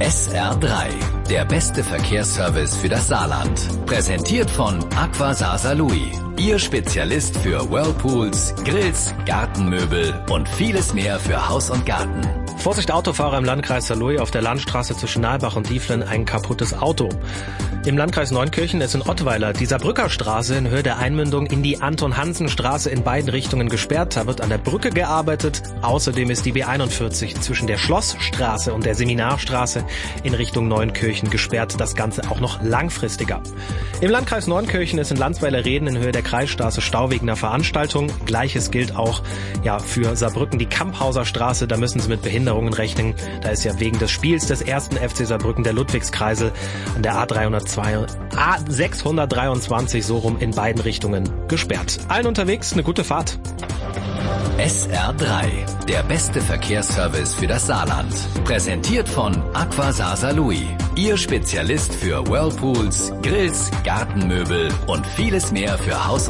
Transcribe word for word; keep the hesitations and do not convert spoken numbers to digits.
S R drei, der beste Verkehrsservice für das Saarland. Präsentiert von Aqua Saarlouis, Ihr Spezialist für Whirlpools, Grills, Gartenmöbel und vieles mehr für Haus und Garten. Vorsicht Autofahrer im Landkreis Saarlouis, auf der Landstraße zwischen Nalbach und Dieflen ein kaputtes Auto. Im Landkreis Neunkirchen ist in Ottweiler die Saarbrücker Straße in Höhe der Einmündung in die Anton-Hansen-Straße in beiden Richtungen gesperrt. Da wird an der Brücke gearbeitet. Außerdem ist die B einundvierzig zwischen der Schlossstraße und der Seminarstraße in Richtung Neunkirchen gesperrt. Das Ganze auch noch langfristiger. Im Landkreis Neunkirchen ist in Landsweiler-Reden in Höhe der Kreisstraße Stau wegen einer Veranstaltung. Gleiches gilt auch ja für Saarbrücken, die Kamphauser Straße. Da müssen Sie mit Behinderungen rechnen. Da ist ja wegen des Spiels des ersten F C Saarbrücken der Ludwigskreisel an der A dreihundertzwei, A sechshundertdreiundzwanzig so rum in beiden Richtungen gesperrt. Allen unterwegs eine gute Fahrt. S R drei, der beste Verkehrsservice für das Saarland. Präsentiert von Aqua Saarlouis, Ihr Spezialist für Whirlpools, Grills, Gartenmöbel und vieles mehr für Haus und